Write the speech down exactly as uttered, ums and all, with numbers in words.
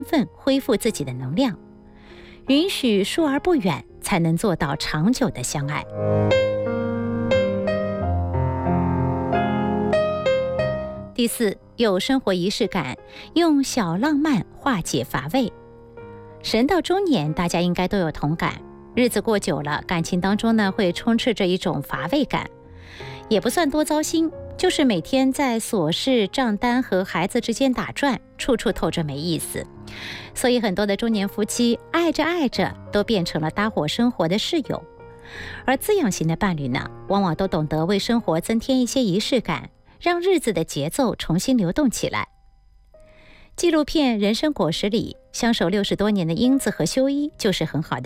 分恢复自己的能量，允许疏而不远，才能做到长久的相爱。第四，有生活仪式感，用小浪漫化解乏味。人到中年，大家应该都有同感，日子过久了，感情当中呢会充斥着一种乏味感，也不算多糟心，就是每天在琐事、账单和孩子之间打转，处处透着没意思。所以很多的中年夫妻爱着爱着都变成了搭伙生活的室友。而滋养型的伴侣呢，往往都懂得为生活增添一些仪式感，让日子的节奏重新流动起来。纪录片《人生果实》里，相守六十多年的英子和修一就是很好的